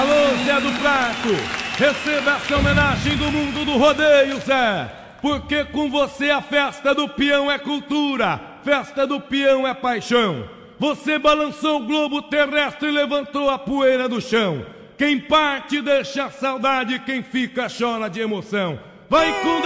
Alô, Zé do Prato, receba essa homenagem do mundo do rodeio, Zé. Porque com você a festa do peão é cultura, festa do peão é paixão. Você balançou o globo terrestre e levantou a poeira do chão. Quem parte deixa a saudade, quem fica chora de emoção. Vai com